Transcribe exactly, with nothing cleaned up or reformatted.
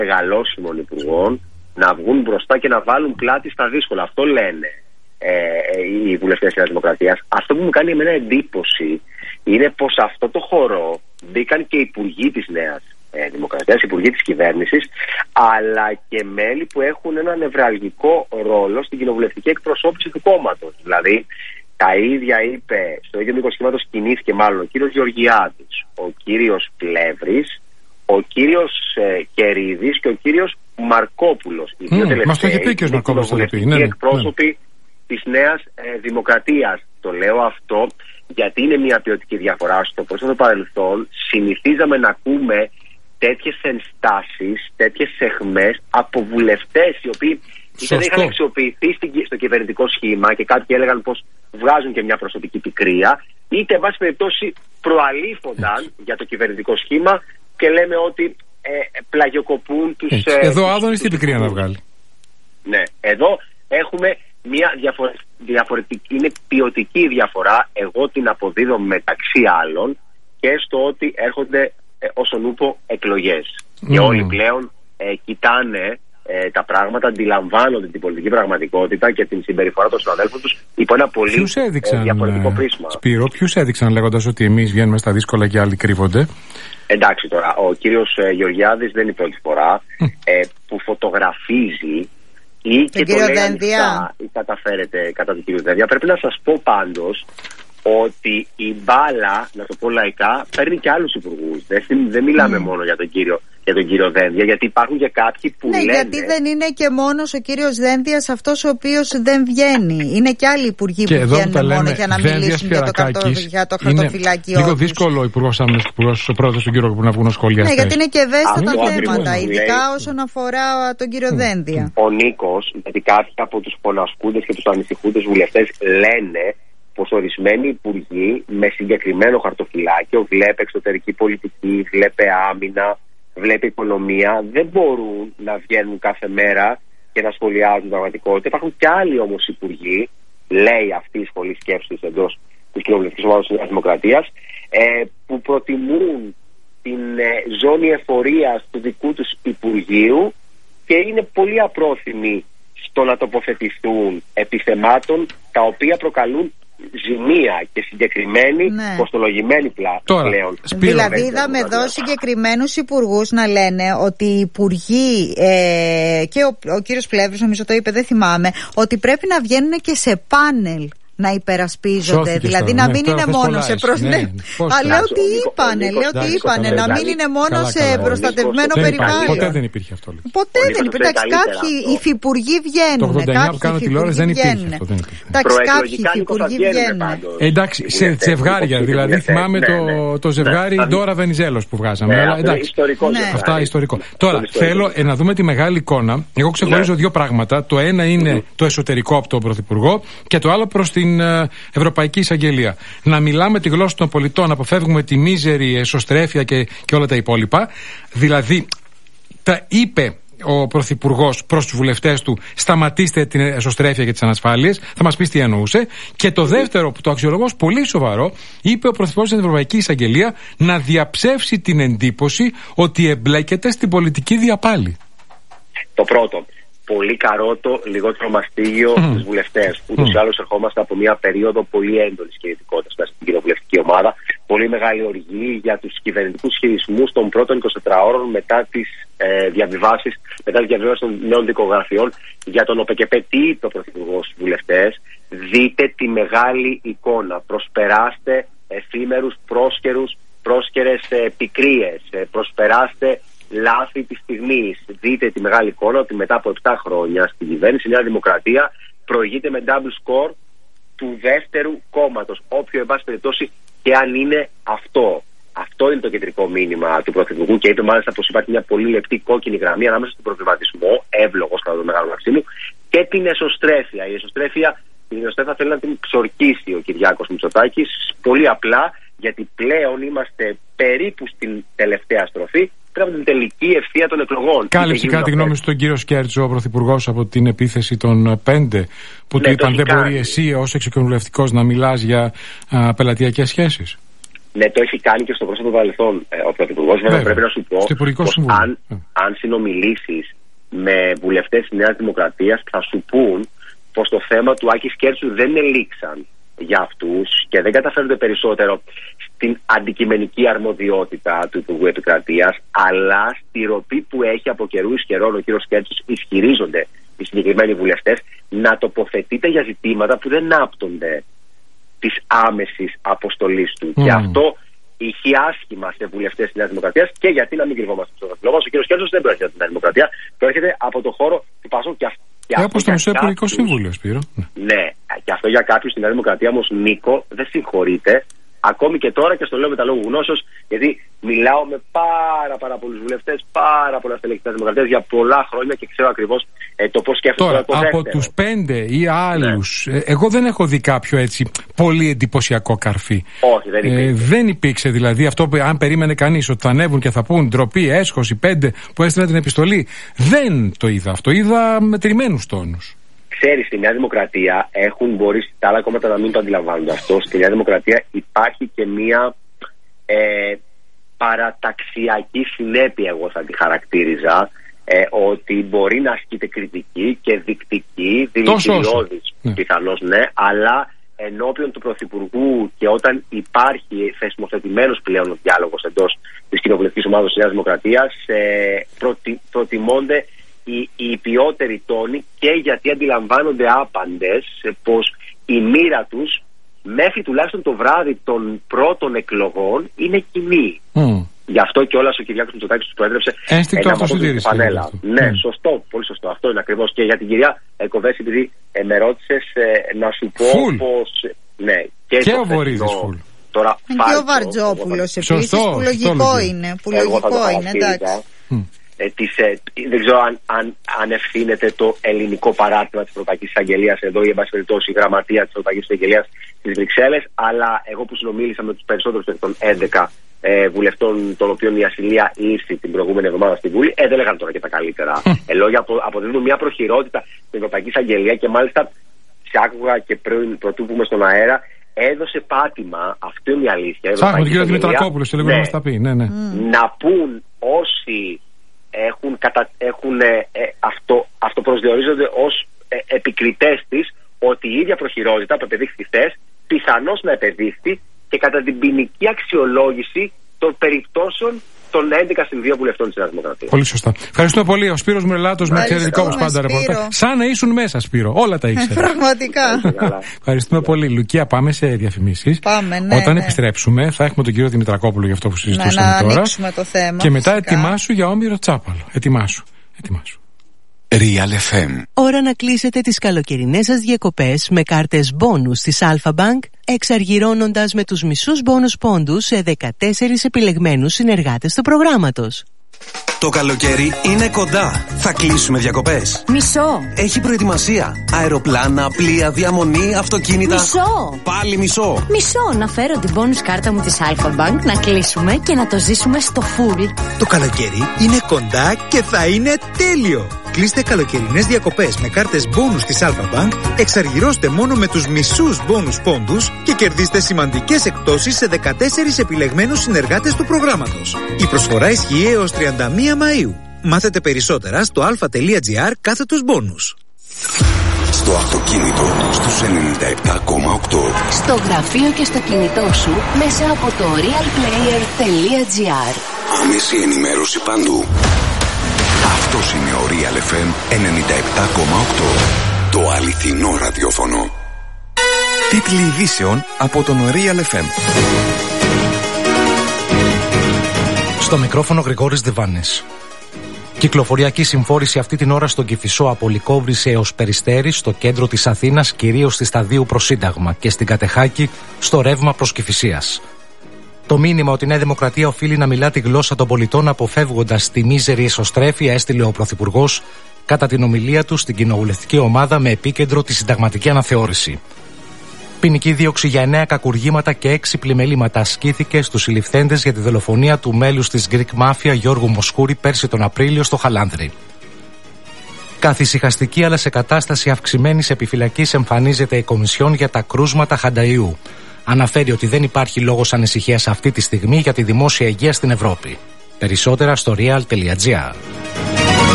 μεγαλώσιμων υπουργών να βγουν μπροστά και να βάλουν πλάτη στα δύσκολα. Αυτό λένε ε, οι βουλευτές της Δημοκρατίας. Αυτό που μου κάνει εμένα εντύπωση είναι πως σε αυτό το χώρο μπήκαν και υπουργοί της Νέας ε, Δημοκρατίας, υπουργοί της κυβέρνησης, αλλά και μέλη που έχουν ένα νευραλγικό ρόλο στην κοινοβουλευτική εκπροσώπηση του κόμματος. Δηλαδή, τα ίδια είπε, στο ίδιο μήκος σχήματος κινήθηκε μάλλον ο κύριος Γεωργιάδης, ο κύριος Πλεύρης, ο κύριος ε, Κερίδης και ο κύριος Μαρκόπουλος. Οι δύο mm, μας το είχε πει και ο Μαρκόπουλος. Οι ναι, εκπρόσωποι ναι. της Νέας ε, Δημοκρατίας. Το λέω αυτό γιατί είναι μια ποιοτική διαφορά. Στο πρόσφατο παρελθόν συνηθίζαμε να ακούμε τέτοιες ενστάσεις, τέτοιες αιχμές από βουλευτές οι οποίοι είτε δεν είχαν αξιοποιηθεί στο κυβερνητικό σχήμα και κάποιοι έλεγαν πως βγάζουν και μια προσωπική πικρία, είτε εν πάση περιπτώσει προαλήφονταν για το κυβερνητικό σχήμα και λέμε ότι ε, πλαγιοκοπούν τους... Ε, εδώ Άδωνης τι πικρία να βγάλει. Ναι, εδώ έχουμε μια διαφορε... διαφορετική, είναι ποιοτική διαφορά, εγώ την αποδίδω μεταξύ άλλων και στο ότι έρχονται ε, όσον ούπο εκλογές. Mm. Και όλοι πλέον ε, κοιτάνε ε, τα πράγματα, αντιλαμβάνονται την πολιτική πραγματικότητα και την συμπεριφορά των συναδέλφων τους υπό ένα πολύ έδειξαν, ε, διαφορετικό πρίσμα. Σπύρο, ποιους έδειξαν λέγοντας ότι εμείς βγαίνουμε στα δύσκολα και άλλοι κρύβονται? Εντάξει τώρα, ο κύριος ε, Γεωργιάδης δεν είναι η πρώτη φορά ε, που φωτογραφίζει ή και το λέει ανοιχτά ή καταφέρεται κατά του κύριου Δένδια. Πρέπει να σας πω πάντως ότι η μπάλα, να το πω λαϊκά, παίρνει και άλλους υπουργούς. Δεν, δεν μιλάμε mm. μόνο για τον κύριο, για τον κύριο Δένδια, γιατί υπάρχουν και κάποιοι που ναι, λένε... γιατί δεν είναι και μόνος ο κύριος Δένδιας αυτός ο οποίος δεν βγαίνει. Είναι και άλλοι υπουργοί και που βγαίνουν μόνο για να μιλήσουν για το, καρτο, για το χαρτοφυλάκιό τους. Λίγο δύσκολο ο υπουργός άμυνας και υπουργός ο πρόεδρος του κύριου που να βγουν σχολιαστές. Ναι, γιατί είναι και ευαίσθητα θέματα, ειδικά λέει, όσον αφορά τον κύριο mm. Δένδια. Ο Νίκος, γιατί κάποιοι από τους φωνασκούντες και τους ανησυχούντες βουλευτές λένε πως ορισμένοι υπουργοί με συγκεκριμένο χαρτοφυλάκιο, βλέπε εξωτερική πολιτική, βλέπε άμυνα, βλέπει οικονομία, δεν μπορούν να βγαίνουν κάθε μέρα και να σχολιάζουν την πραγματικότητα. Υπάρχουν και άλλοι όμως υπουργοί, λέει αυτή η σχολή σκέψης εντός της κοινοβουλευτικής ομάδας της Δημοκρατίας, ε, που προτιμούν την ε, ζώνη εφορίας του δικού τους υπουργείου και είναι πολύ απρόθυμοι στο να τοποθετηθούν επί θεμάτων τα οποία προκαλούν ζημία και συγκεκριμένη, ναι. κοστολογημένη πλάτη πλέον. Σπύρο, δηλαδή είδαμε εδώ συγκεκριμένους υπουργούς να λένε ότι οι υπουργοί ε, και ο, ο κύριος Πλεύρης νομίζω το είπε, δεν θυμάμαι, ότι πρέπει να βγαίνουν και σε πάνελ να υπερασπίζονται. Σώθηκε δηλαδή τώρα, να μην ναι, είναι μόνο σε προς... Ναι, ναι. Αλλά λέω ότι είπανε, λέω ότι είπανε να μην είναι μόνο σε προστατευμένο περιβάλλον. Ποτέ δεν υπήρχε αυτό. Ποτέ δεν υπήρχε. Εντάξει, κάποιοι υφυπουργοί βγαίνουν. Το ογδόντα εννιά που κάνω τηλεόραση δεν υπήρχε αυτό. Εντάξει, κάποιοι υφυπουργοί βγαίνουν. Εντάξει, σε ζευγάρια δηλαδή. Θυμάμαι το ζευγάρι Ντόρα Βενιζέλος που βγάζαμε. Αυτά ιστορικό. Τώρα θέλω να δούμε τη μεγάλη εικόνα. Εγώ ξεχωρίζω δύο πράγματα. Το ένα είναι το εσωτερικό από τον Πρωθυπουργό και το άλλο προς την Ευρωπαϊκή Εισαγγελία. Να μιλάμε τη γλώσσα των πολιτών, να αποφεύγουμε τη μίζερη εσωστρέφεια και, και όλα τα υπόλοιπα. Δηλαδή, τα είπε ο Πρωθυπουργός προς τους βουλευτές του, σταματήστε την εσωστρέφεια και τις ανασφάλειες. Θα μας πεις τι εννοούσε. Και το δεύτερο, που το αξιολογώ πολύ σοβαρό, είπε ο Πρωθυπουργός της Ευρωπαϊκής Εισαγγελία να διαψεύσει την εντύπωση ότι εμπλέκεται στην πολιτική διαπάλη. Το πρώτο. Πολύ καρότο, λιγότερο μαστίγιο mm. στους βουλευτές. Ούτως ή mm. άλλως ερχόμαστε από μια περίοδο πολύ έντονης κινητικότητας μέσα στην κοινοβουλευτική ομάδα. Πολύ μεγάλη οργή για τους κυβερνητικούς χειρισμούς των πρώτων εικοσιτετράωρων μετά τις ε, διαβιβάσεις, μετά τις διαβιβάσεις των νέων δικογραφιών για τον ΟΠΕΚΕΠΕ. Τι είπε ο Πρωθυπουργός στους βουλευτές? Δείτε τη μεγάλη εικόνα. Προσπεράστε εφήμερους, πρόσκαιρους, πρόσκαιρες ε, πικρίες. Ε, προσπεράστε λάθη της στιγμής. Δείτε τη μεγάλη εικόνα ότι μετά από επτά χρόνια στην κυβέρνηση η Νέα Δημοκρατία προηγείται με double score του δεύτερου κόμματος, όποιο εν πάση περιπτώσει και αν είναι αυτό. Αυτό είναι το κεντρικό μήνυμα του Πρωθυπουργού και είπε μάλιστα πως υπάρχει μια πολύ λεπτή κόκκινη γραμμή ανάμεσα στον προβληματισμό, εύλογος κατά το μεγάλο Μαξίμου, και την εσωστρέφεια. Η εσωστρέφεια, την εσωστρέφεια θέλει να την ξορκίσει ο Κυριάκος Μητσοτάκης πολύ απλά, γιατί πλέον είμαστε περίπου στην τελευταία στροφή. Πρέπει από την τελική ευθεία των εκλογών. Κάλυψε κατά τη γνώμη σου τον κύριο Σκέρτζο, ο Πρωθυπουργός, από την επίθεση των πέντε που ναι, του είπαν δεν μπορεί εσύ ως εξοκοινοβουλευτικός να μιλάς για α, πελατειακές σχέσεις? Ναι, το έχει κάνει και στο πρόσωπο παρελθόν ε, ο Πρωθυπουργός. Βέβαια, πρέπει να σου πω πως αν, αν συνομιλήσεις με βουλευτές της Νέας Δημοκρατίας, θα σου πούν πως το θέμα του Άκη Σκέρτσου δεν ελήξαν για αυτούς και δεν καταφέρονται περισσότερο στην αντικειμενική αρμοδιότητα του Υπουργού Επικρατείας, αλλά στη ροπή που έχει από καιρού εις καιρών ο κύριος Σκέρτσος, ισχυρίζονται οι συγκεκριμένοι βουλευτές, να τοποθετείται για ζητήματα που δεν άπτονται της άμεσης αποστολής του. Mm. Και αυτό ηχεί άσχημα σε βουλευτές της Νέας Δημοκρατίας, και γιατί να μην κρυβόμαστε στο λόγο. Ο κύριος Σκέρτσος δεν προέρχεται από την Νέα Δημοκρατία, προέρχεται από το χώρο του Πασόκ και αυτό. Και από το Μισό Υπουργικό Συμβούλιο, Σπύρο. Ναι, και αυτό για κάποιους στην Νέα Δημοκρατία όμως, Νίκο, δεν συγχωρείται. Ακόμη και τώρα, και στο λέω με τα λόγου γνώσεως, γιατί μιλάω με πάρα, πάρα πολλούς βουλευτές, πάρα πολλά στελέχη της Δημοκρατίας για πολλά χρόνια και ξέρω ακριβώς ε, το πώς σκέφτονται. Τώρα, το από τους πέντε ή άλλους, ναι. ε, εγώ δεν έχω δει κάποιο έτσι πολύ εντυπωσιακό καρφί. Όχι, δεν υπήρξε. Ε, δεν υπήρξε δηλαδή αυτό που αν περίμενε κανείς ότι θα ανέβουν και θα πούν ντροπή, έσχος, οι πέντε που έστειλαν την επιστολή. Δεν το είδα αυτό. Είδα μετρημένους τόνους. Ξέρεις, στη Νέα Δημοκρατία έχουν, μπορεί τα άλλα κόμματα να μην το αντιλαμβάνονται αυτό. Στη Νέα Δημοκρατία υπάρχει και μία ε, παραταξιακή συνέπεια, εγώ θα τη χαρακτήριζα, ε, ότι μπορεί να ασκείται κριτική και δεικτική, δηλητηριώδης πιθανώς, ναι, αλλά ενώπιον του Πρωθυπουργού και όταν υπάρχει θεσμοθετημένος πλέον ο διάλογος εντός της κοινοβουλευτικής ομάδας της Νέας Δημοκρατίας, ε, προτι, προτιμώνται οι, οι ποιότεροι τόνοι, και γιατί αντιλαμβάνονται άπαντες πως η μοίρα τους μέχρι τουλάχιστον το βράδυ των πρώτων εκλογών είναι κοινή. Mm. Γι' αυτό και όλας ο Κυριάκος Μητσοτάκης τους προέδρεψε ένα αυτοσυντήρηση πανέλα. Ναι, mm. σωστό, πολύ σωστό. Αυτό είναι ακριβώς. Και για την κυρία Κοβέση, επειδή ε, με ρώτησες, ε, να σου πω Full. πως. Ναι, και, και ο Βορύδης Φουλ. Τώρα, και ο Βαρτζόπουλος επίσης, που λογικό είναι. Που λογικό είναι, εντάξει. Ε, της, ε, δεν ξέρω αν, αν, αν ευθύνεται το ελληνικό παράρτημα της Ευρωπαϊκής Εισαγγελίας εδώ, ή εν πάση περιπτώσει η γραμματεία της Ευρωπαϊκής Εισαγγελίας στις Βρυξέλλες, αλλά εγώ που συνομίλησα με τους περισσότερους των έντεκα ε, βουλευτών, των οποίων η ασυλία ήρθε την προηγούμενη εβδομάδα στην Βουλή, ε, δεν λέγανε τώρα και τα καλύτερα ε, λόγια. Απο, αποδίδουν μια προχειρότητα στην Ευρωπαϊκή Εισαγγελία, και μάλιστα σε άκουγα και πριν, πρωτού πούμε στον αέρα, έδωσε πάτημα, αυτό είναι η αλήθεια. Ψάχνω τον κύριο Δημητρακόπουλο, σε λίγο να μας τα πει. Ναι, ναι. Mm. Να πούν όσοι έχουν, κατα, έχουν ε, ε, αυτό, αυτοπροσδιορίζονται ως ε, επικριτές της, ότι η ίδια προχειρότητα που επεδείχθη χθες πιθανώς να επεδείχθη και κατά την ποινική αξιολόγηση των περιπτώσεων των έντεκα συν δύο βουλευτών της Νέας Δημοκρατίας. Πολύ σωστά. Ευχαριστούμε πολύ. Ο Σπύρος Μουρελάτος με εξαιρετικό όπως πάντα ρεπορτάζ. Σαν να ήσουν μέσα, Σπύρο. Όλα τα ήξερα. Πραγματικά. Ευχαριστούμε πολύ. Λουκία, πάμε σε διαφημίσεις. Πάμε, ναι. Όταν ναι. επιστρέψουμε, θα έχουμε τον κύριο Δημητρακόπουλο για αυτό που συζητούσαμε να, να τώρα. Το θέμα, και μετά φυσικά. ετοιμάσου για Όμηρο Τσάπαλο. Ετοιμάσου. Ετοιμάσου. Real εφ εμ. Ώρα να κλείσετε τις καλοκαιρινές σας διακοπές με κάρτες μπόνους της Alpha Bank, εξαργυρώνοντας με τους μισούς μπόνους πόντους σε δεκατέσσερις επιλεγμένους συνεργάτες του προγράμματος. Το καλοκαίρι είναι κοντά. Θα κλείσουμε διακοπές. Μισό. Έχει προετοιμασία. Αεροπλάνα, πλοία, διαμονή, αυτοκίνητα. Μισό. Πάλι μισό. Μισό. Να φέρω την bonus κάρτα μου της Alpha Bank, να κλείσουμε και να το ζήσουμε στο full. Το καλοκαίρι είναι κοντά και θα είναι τέλειο. Κλείστε καλοκαιρινές διακοπές με κάρτες μπόνους της Alpha Bank, εξαργυρώστε μόνο με τους μισούς μπόνους πόντους και κερδίστε σημαντικές εκπτώσεις σε δεκατέσσερις επιλεγμένους συνεργάτες του προγράμματος. Η προσφορά ισχύει έως τριάντα μία Μαΐου. Μάθετε περισσότερα στο αλφα.gr κάθετος μπόνους. Στο αυτοκίνητο στους ενενήντα επτά κόμμα οκτώ. Στο γραφείο και στο κινητό σου μέσα από το realplayer.gr. Άμεση ενημέρωση παντού. Αυτός είναι ο Real εφ εμ ενενήντα επτά κόμμα οκτώ. Το αληθινό ραδιόφωνο. Τίτλοι ειδήσεων από τον Real εφ εμ. Στο μικρόφωνο Γρηγόρης Διβάνης. Κυκλοφοριακή συμφόρηση αυτή την ώρα στον Κηφισό από Λυκόβρηση έως Περιστέρι, στο κέντρο της Αθήνας, κυρίως στη Σταδίου προς Σύνταγμα, και στην Κατεχάκη στο ρεύμα προς Κηφισίας. Το μήνυμα ότι η Νέα Δημοκρατία οφείλει να μιλά τη γλώσσα των πολιτών αποφεύγοντας τη μίζερη εσωστρέφεια έστειλε ο Πρωθυπουργός κατά την ομιλία του στην κοινοβουλευτική ομάδα με επίκεντρο τη συνταγματική αναθεώρηση. Ποινική δίωξη για εννέα κακουργήματα και έξι πλημελήματα ασκήθηκε στους συλληφθέντες για τη δολοφονία του μέλους της Greek Mafia Γιώργου Μοσκούρη πέρσι τον Απρίλιο στο Χαλάνδρι. Καθησυχαστική αλλά σε κατάσταση αυξημένης επιφυλακής εμφανίζεται η Κομισιόν για τα κρούσματα Χανταϊού. αναφέρει ότι δεν υπάρχει λόγος ανησυχίας αυτή τη στιγμή για τη δημόσια υγεία στην Ευρώπη. Περισσότερα στο real τελεία gr.